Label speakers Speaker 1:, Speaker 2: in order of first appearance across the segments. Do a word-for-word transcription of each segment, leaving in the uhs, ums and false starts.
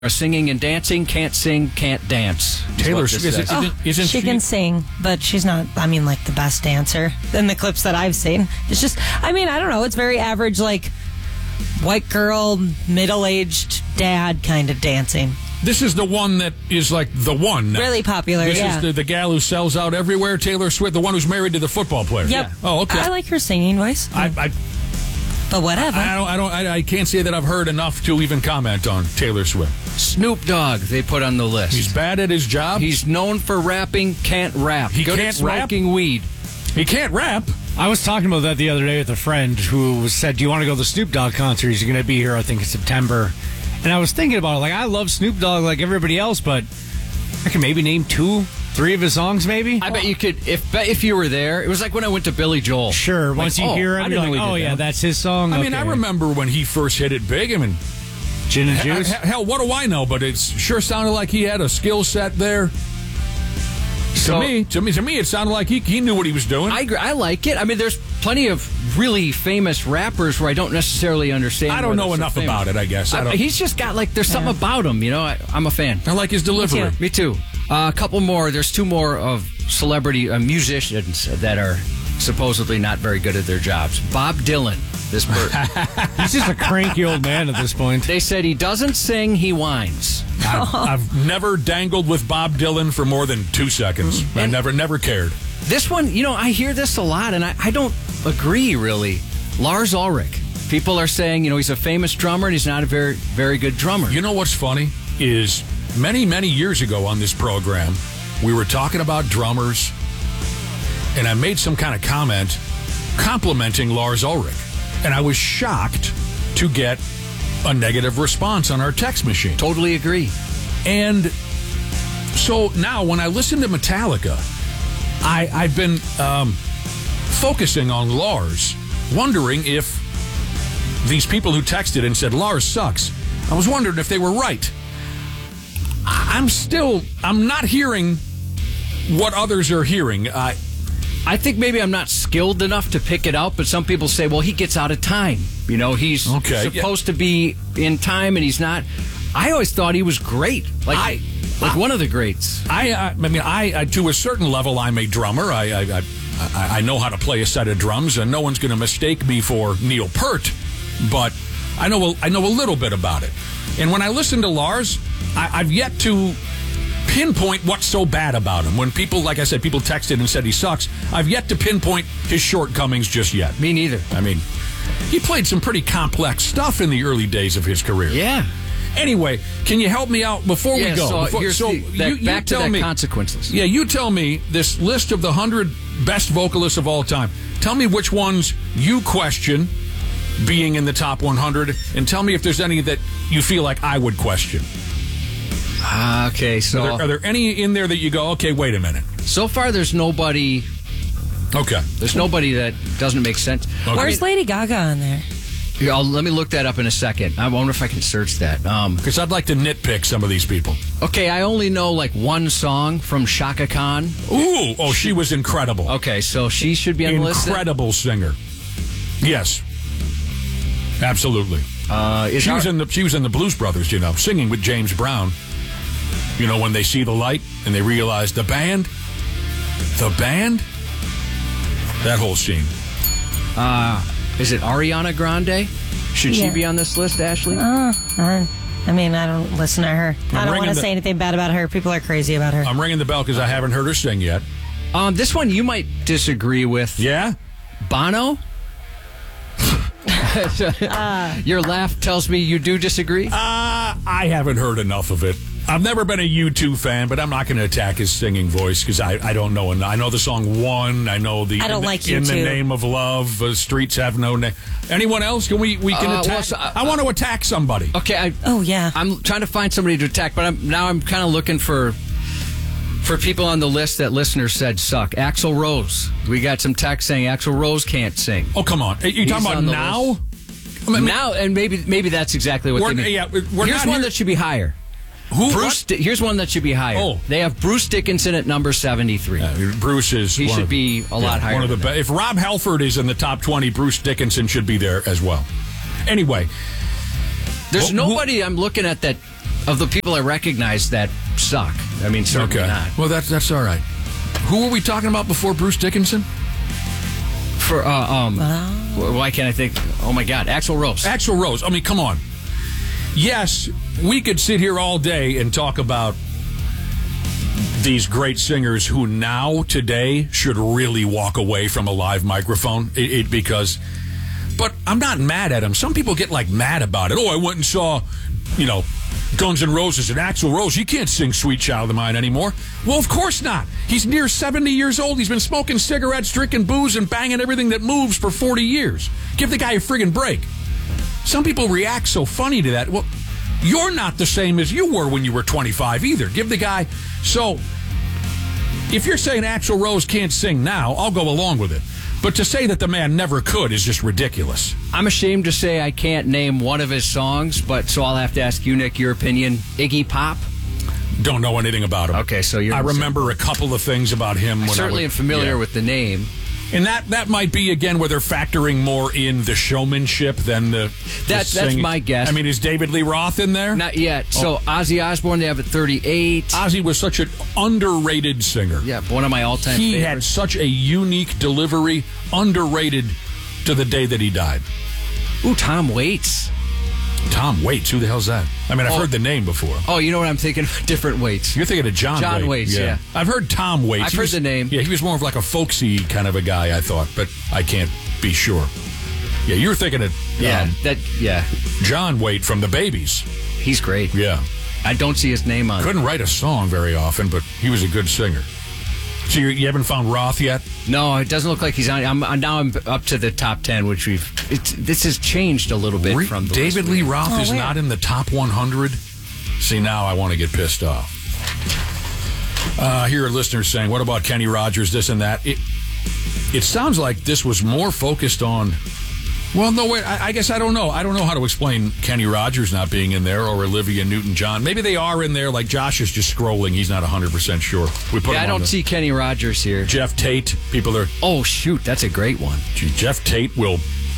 Speaker 1: Singing and dancing, can't sing, can't dance.
Speaker 2: Taylor Swift
Speaker 1: is,
Speaker 2: isn't, isn't
Speaker 3: she,
Speaker 2: she
Speaker 3: can sing, but she's not, I mean, like the best dancer in the clips that I've seen. It's just, I mean, I don't know. It's very average, like white girl, middle-aged dad kind of dancing.
Speaker 2: This is the one that is like the one.
Speaker 3: Really popular,
Speaker 2: this
Speaker 3: yeah.
Speaker 2: is the, the gal who sells out everywhere, Taylor Swift, the one who's married to the football player.
Speaker 3: Yep.
Speaker 2: Yeah. Oh, okay.
Speaker 3: I like her singing voice.
Speaker 2: I, I,
Speaker 3: but whatever.
Speaker 2: I don't. I don't. I, I can't say that I've heard enough to even comment on Taylor Swift.
Speaker 1: Snoop Dogg, they put on the list.
Speaker 2: He's bad at his job.
Speaker 1: He's known for rapping, can't rap.
Speaker 2: He
Speaker 1: Good
Speaker 2: can't
Speaker 1: at smoking
Speaker 2: rap?
Speaker 1: weed.
Speaker 2: He can't rap.
Speaker 4: I was talking about that the other day with a friend who said, do you want to go to the Snoop Dogg concert? He's going to be here, I think, in September. And I was thinking about it. Like, I love Snoop Dogg like everybody else, but I can maybe name two, three of his songs, maybe.
Speaker 1: I bet you could, if bet if you were there, it was like when I went to Billy Joel.
Speaker 4: Sure,
Speaker 1: like,
Speaker 4: once you
Speaker 1: oh,
Speaker 4: hear
Speaker 1: I
Speaker 4: him,
Speaker 1: didn't
Speaker 4: you're
Speaker 1: know
Speaker 4: like,
Speaker 1: he
Speaker 4: oh,
Speaker 1: did
Speaker 4: yeah,
Speaker 1: that.
Speaker 4: that's his song.
Speaker 2: I
Speaker 4: okay.
Speaker 2: mean, I remember when he first hit it big. I mean,
Speaker 4: Gin and Juice?
Speaker 2: h- hell, what do I know? But it sure sounded like he had a skill set there.
Speaker 1: So,
Speaker 2: to me, to me, to me, it sounded like he, he knew what he was doing.
Speaker 1: I agree. I like it. I mean, there's plenty of really famous rappers where I don't necessarily understand.
Speaker 2: I don't know enough
Speaker 1: so
Speaker 2: about it, I guess. I
Speaker 1: I,
Speaker 2: don't,
Speaker 1: he's just got like there's something
Speaker 3: Yeah.
Speaker 1: about him. You know, I, I'm a fan.
Speaker 2: I like his delivery.
Speaker 3: Me too.
Speaker 1: Me too. Uh, a couple more. There's two more of celebrity uh, musicians that are supposedly not very good at their jobs. Bob Dylan. This bird.
Speaker 4: He's just a cranky old man at this point.
Speaker 1: They said he doesn't sing, he whines.
Speaker 2: I've, I've never dangled with Bob Dylan for more than two seconds. I
Speaker 1: And-
Speaker 2: never, never cared.
Speaker 1: This one, you know, I hear this a lot, and I, I don't agree, really. Lars Ulrich. People are saying, you know, he's a famous drummer, and he's not a very, very good drummer.
Speaker 2: You know what's funny is many, many years ago on this program, we were talking about drummers, and I made some kind of comment complimenting Lars Ulrich. And I was shocked to get a negative response on our text machine.
Speaker 1: Totally agree.
Speaker 2: And so now when I listen to Metallica, I, I've been um, focusing on Lars, wondering if these people who texted and said Lars sucks, I was wondering if they were right. I- I'm still, I'm not hearing what others are hearing. I,
Speaker 1: I think maybe I'm not skilled enough to pick it out, but some people say, well, he gets out of time. You know, he's
Speaker 2: Okay,
Speaker 1: supposed to be in time, and he's not. I always thought he was great. Like,
Speaker 2: I-
Speaker 1: like
Speaker 2: I-
Speaker 1: one of the greats.
Speaker 2: I, I, I mean, I, I to a certain level, I'm a drummer. I, I, I, I know how to play a set of drums, and no one's going to mistake me for Neil Peart. But I know, a, I know a little bit about it. And when I listen to Lars, I, I've yet to pinpoint what's so bad about him. When people, like I said, people texted and said he sucks, I've yet to pinpoint his shortcomings just yet.
Speaker 1: Me neither.
Speaker 2: I mean, he played some pretty complex stuff in the early days of his career.
Speaker 1: Yeah.
Speaker 2: Anyway, can you help me out before
Speaker 1: Yeah,
Speaker 2: we go?
Speaker 1: so
Speaker 2: Before-
Speaker 1: here's the- that- back to
Speaker 2: tell
Speaker 1: that
Speaker 2: me,
Speaker 1: consequences.
Speaker 2: Yeah, you tell me this list of the hundred best vocalists of all time. Tell me which ones you question being in the top one hundred, and tell me if there's any that you feel like I would question.
Speaker 1: Okay, so
Speaker 2: Are there, are there any in there that you go, okay, wait a minute?
Speaker 1: so far there's nobody.
Speaker 2: Okay.
Speaker 1: There's nobody that doesn't make sense.
Speaker 2: Okay.
Speaker 3: Where's Lady Gaga on there?
Speaker 1: Here, I'll, let me look that up in a second. I wonder if I can search that. Um,
Speaker 2: Because I'd like to nitpick some of these people.
Speaker 1: okay, I only know like one song from Shaka Khan.
Speaker 2: Ooh, oh, she was incredible.
Speaker 1: Okay, so she should be on the list. then?
Speaker 2: Incredible singer. Yes. Absolutely.
Speaker 1: Uh, is
Speaker 2: She
Speaker 1: our-
Speaker 2: was in the she was in the Blues Brothers, you know, singing with James Brown. You know, when they see the light and they realize the band, the band, that whole scene.
Speaker 1: uh, is it Ariana Grande? Should she
Speaker 3: Yeah.
Speaker 1: be on this list, Ashley?
Speaker 3: Uh, I, I mean, I don't listen to her.
Speaker 2: I'm
Speaker 3: I don't
Speaker 2: ringing
Speaker 3: want to
Speaker 2: the-
Speaker 3: say anything bad about her. People are crazy about her.
Speaker 2: I'm ringing the bell because I haven't heard her sing yet.
Speaker 1: Um, this one you might disagree with.
Speaker 2: Yeah?
Speaker 1: Bono? Your laugh tells me you do disagree.
Speaker 2: Uh, I haven't heard enough of it. I've never been a U two fan, but I'm not going to attack his singing voice because I, I don't know. And I know the song One. I know the
Speaker 3: I don't
Speaker 2: in,
Speaker 3: like
Speaker 2: the, in the
Speaker 3: U two.
Speaker 2: Name of Love. Uh, streets have no name. Anyone else? Can we we can
Speaker 1: Uh,
Speaker 2: attack?
Speaker 1: well, so, uh,
Speaker 2: I want to attack somebody.
Speaker 1: Okay, I,
Speaker 3: Oh, yeah.
Speaker 1: I'm trying to find somebody to attack, but I'm, now I'm kind of looking for for people on the list that listeners said suck. Axl Rose. We got some text saying Axl Rose can't sing.
Speaker 2: Oh, come on. Are you
Speaker 1: He's
Speaker 2: talking
Speaker 1: on
Speaker 2: about
Speaker 1: the
Speaker 2: now?
Speaker 1: list.
Speaker 2: I mean,
Speaker 1: Now, and maybe maybe that's exactly what
Speaker 2: We're-
Speaker 1: they mean.
Speaker 2: yeah, we're
Speaker 1: Here's
Speaker 2: not
Speaker 1: one
Speaker 2: here-
Speaker 1: that should be higher.
Speaker 2: Who?
Speaker 1: Bruce. Di- here's one that should be higher.
Speaker 2: Oh.
Speaker 1: They have Bruce Dickinson at number seventy-three.
Speaker 2: Uh, Bruce is.
Speaker 1: He
Speaker 2: one
Speaker 1: should
Speaker 2: of-
Speaker 1: be a lot higher
Speaker 2: One of the
Speaker 1: than
Speaker 2: be- If Rob Halford is in the top twenty, Bruce Dickinson should be there as well. Anyway,
Speaker 1: There's
Speaker 2: Who- who-
Speaker 1: nobody I'm looking at that of the people I recognize that suck. I mean, certainly
Speaker 2: Okay.
Speaker 1: not.
Speaker 2: Well, that's that's all right. Who were we talking about before Bruce Dickinson?
Speaker 1: For uh, um, why can't I think? Oh my God, Axl Rose.
Speaker 2: Axl Rose. I mean, come on. Yes, we could sit here all day and talk about these great singers who now, today, should really walk away from a live microphone it, it, because, but I'm not mad at them. Some people get like mad about it. Oh, I went and saw, you know, Guns N' Roses and Axl Rose. He can't sing Sweet Child of Mine anymore. Well, of course not. He's near seventy years old. He's been smoking cigarettes, drinking booze, and banging everything that moves for forty years. Give the guy a friggin' break. Some people react so funny to that. Well, you're not the same as you were when you were twenty-five either. Give the guy... So, if you're saying Axl Rose can't sing now, I'll go along with it. But to say that the man never could is just ridiculous.
Speaker 1: I'm ashamed to say I can't name one of his songs, but so I'll have to ask you, Nick, your opinion. Iggy Pop?
Speaker 2: Don't know anything about him.
Speaker 1: Okay, so you're...
Speaker 2: I remember a couple of things about him.
Speaker 1: I
Speaker 2: when
Speaker 1: certainly
Speaker 2: I
Speaker 1: am
Speaker 2: was,
Speaker 1: familiar
Speaker 2: yeah.
Speaker 1: with the name.
Speaker 2: And that, that might be, again, where they're factoring more in the showmanship than the, the
Speaker 1: That, that's
Speaker 2: singing.
Speaker 1: my guess.
Speaker 2: I mean, is David Lee Roth in there?
Speaker 1: Not yet. So
Speaker 2: Oh.
Speaker 1: Ozzy Osbourne, they have at thirty-eight.
Speaker 2: Ozzy was such an underrated singer.
Speaker 1: Yeah, one of my all-time
Speaker 2: He
Speaker 1: favorites.
Speaker 2: had such a unique delivery, underrated to the day that he died.
Speaker 1: Ooh, Tom Waits.
Speaker 2: Tom Waits, who the hell's that? I mean, I've
Speaker 1: Oh.
Speaker 2: heard the name before.
Speaker 1: Oh, you know what I'm thinking? Different Waits.
Speaker 2: You're thinking of John,
Speaker 1: John Waits, yeah.
Speaker 2: I've heard Tom Waits.
Speaker 1: I've
Speaker 2: He
Speaker 1: heard
Speaker 2: was-
Speaker 1: the name.
Speaker 2: Yeah, he was more of like a folksy kind of a guy, I thought, but I can't be sure. Yeah, you were thinking of
Speaker 1: Yeah,
Speaker 2: um,
Speaker 1: that. Yeah,
Speaker 2: John Waite from the Babies.
Speaker 1: he's great.
Speaker 2: Yeah.
Speaker 1: I don't see his name on it.
Speaker 2: Couldn't write a song very often, but he was a good singer. So you, you haven't found Roth yet?
Speaker 1: No, it doesn't look like he's on. I'm, I'm now I'm up to the top ten, which we've. It's, this has changed a little bit
Speaker 2: Re-
Speaker 1: from the
Speaker 2: David
Speaker 1: list.
Speaker 2: Lee Roth
Speaker 3: Oh,
Speaker 2: is
Speaker 3: weird.
Speaker 2: not in the top one hundred. See, now I want to get pissed off. Uh, here are listeners saying, what about Kenny Rogers, this and that? It, it sounds like this was more focused on... Well, no, wait, I, I guess I don't know. I don't know how to explain Kenny Rogers not being in there or Olivia Newton-John. Maybe they are in there, like Josh is just scrolling. He's not one hundred percent sure. We put
Speaker 1: Yeah,
Speaker 2: him
Speaker 1: I
Speaker 2: on
Speaker 1: don't
Speaker 2: the-
Speaker 1: see Kenny Rogers here.
Speaker 2: Jeff Tate. People are...
Speaker 1: Oh shoot, that's a great one.
Speaker 2: Gee, Jeff Tate will...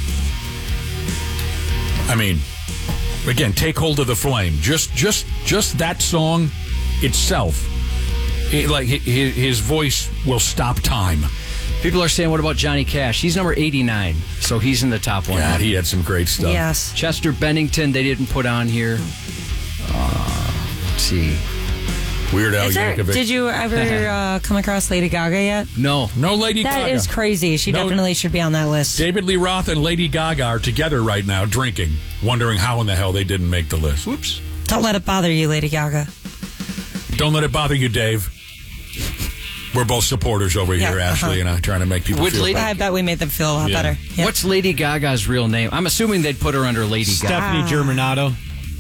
Speaker 2: I mean, again, Take Hold of the Flame. Just just, just that song itself, it, like hi- hi- his voice will stop time.
Speaker 1: People are saying, what about Johnny Cash? He's number eighty-nine, so he's in the top one.
Speaker 2: God, he had some great stuff.
Speaker 3: Yes.
Speaker 1: Chester Bennington, they didn't put on here. Uh, let's see.
Speaker 2: Weird Al
Speaker 3: Is there,
Speaker 2: Yankovic.
Speaker 3: did you ever uh, come across Lady Gaga yet?
Speaker 1: No.
Speaker 2: No Lady
Speaker 3: That
Speaker 2: Gaga.
Speaker 3: is crazy. She
Speaker 2: No.
Speaker 3: definitely should be on that list.
Speaker 2: David Lee Roth and Lady Gaga are together right now drinking, wondering how in the hell they didn't make the list.
Speaker 1: Whoops.
Speaker 3: Don't let it bother you, Lady Gaga.
Speaker 2: Don't let it bother you, Dave. We're both supporters over
Speaker 3: Yeah,
Speaker 2: here, Ashley
Speaker 3: uh-huh.
Speaker 2: and I, trying to make people
Speaker 1: Would
Speaker 2: feel
Speaker 1: Lady-
Speaker 2: better.
Speaker 3: I bet we made them feel a lot
Speaker 2: Yeah.
Speaker 3: better. Yeah.
Speaker 1: What's Lady Gaga's real name? I'm assuming they'd put her under Lady Gaga.
Speaker 4: Stephanie Germanato.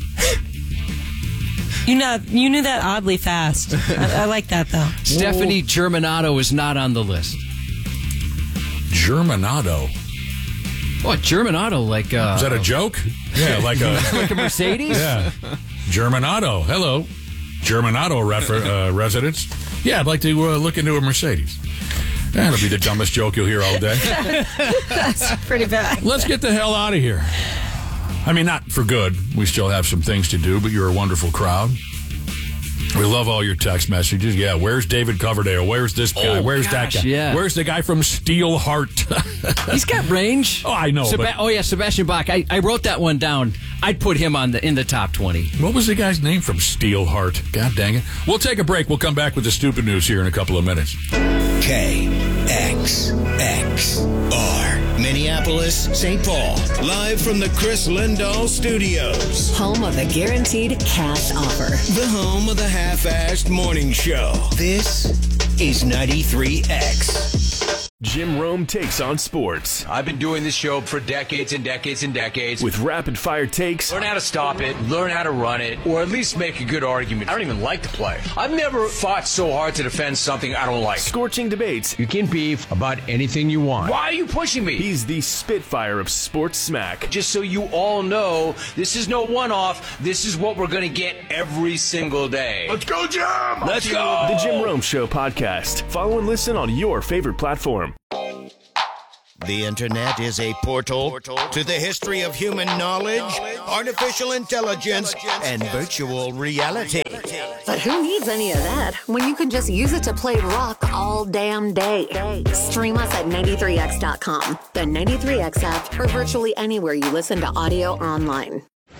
Speaker 3: You know, you knew that oddly fast. I, I like that though.
Speaker 1: Stephanie Germanato is not on the list.
Speaker 2: Germanato.
Speaker 1: What, Germanato? Like, uh,
Speaker 2: Is that a joke? Yeah, like a...
Speaker 1: like a Mercedes?
Speaker 2: Yeah. Germanato. Hello. Germanato refer, uh, residents. Yeah, I'd like to uh, look into a Mercedes. That'll be the dumbest joke you'll hear all day.
Speaker 3: That's pretty bad.
Speaker 2: Let's get the hell out of here. I mean, not for good. We still have some things to do, but you're a wonderful crowd. We love all your text messages. Yeah, where's David Coverdale? Where's this guy?
Speaker 1: Oh,
Speaker 2: where's
Speaker 1: gosh,
Speaker 2: that guy?
Speaker 1: yeah.
Speaker 2: Where's the guy from Steelheart?
Speaker 1: He's got range.
Speaker 2: Oh, I know,
Speaker 1: Seba-
Speaker 2: but-
Speaker 1: oh, yeah, Sebastian Bach. I, I wrote that one down. I'd put him on the in the top twenty.
Speaker 2: What was the guy's name from Steelheart? God dang it. We'll take a break. We'll come back with the stupid news here in a couple of minutes.
Speaker 5: K X X R Minneapolis, Saint Paul. Live from the Chris Lindahl Studios.
Speaker 6: Home of the guaranteed cash offer.
Speaker 5: The home of the half-assed morning show. This is ninety-three X.
Speaker 7: Jim Rome takes on sports
Speaker 8: I've been doing this show for decades and decades and decades.
Speaker 7: with rapid-fire takes,
Speaker 8: Learn how to stop it, learn how to run it, or at least make a good argument. I don't even like to play. I've never fought so hard to defend something I don't like.
Speaker 7: scorching debates.
Speaker 8: You can beef about anything you want. Why are you pushing me?
Speaker 7: He's the Spitfire of sports smack.
Speaker 8: Just so you all know, this is no one-off. This is what we're going to get every single day. Let's go, Jim! Let's go!
Speaker 7: The Jim Rome Show podcast. Follow and listen on your favorite platform.
Speaker 5: The internet is a portal to the history of human knowledge, artificial intelligence, and virtual reality.
Speaker 6: But who needs any of that when you can just use it to play rock all damn day? Stream us at ninety-three x dot com, the ninety-three X app, or virtually anywhere you listen to audio or online.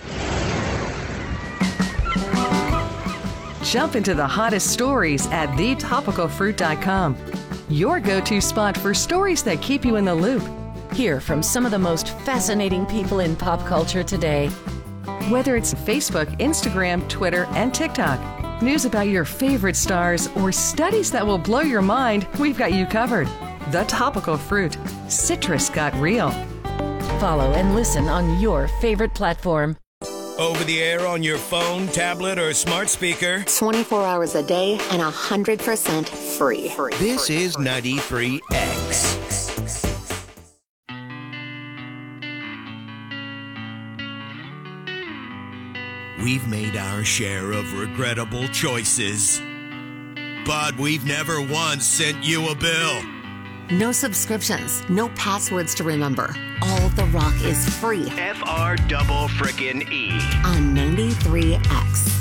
Speaker 9: Jump into the hottest stories at the topical fruit dot com. Your go-to spot for stories that keep you in the loop. Hear from some of the most fascinating people in pop culture today. Whether it's Facebook, Instagram, Twitter, and TikTok, news about your favorite stars, or studies that will blow your mind, we've got you covered. The Topical Fruit. Citrus got real. Follow and listen on your favorite platform.
Speaker 5: Over the air on your phone, tablet, or smart speaker.
Speaker 6: twenty-four hours a day and one hundred percent free.
Speaker 5: This is ninety-three X. We've made our share of regrettable choices, but we've never once sent you a bill.
Speaker 6: No subscriptions, no passwords to remember. All the rock is free.
Speaker 5: F R double frickin' E.
Speaker 6: On ninety-three X.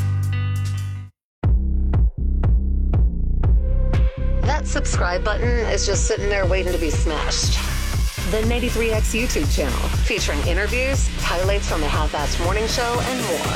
Speaker 6: That subscribe button is just sitting there waiting to be smashed. The ninety-three X YouTube channel, featuring interviews, highlights from the Half-Assed Morning Show, and more.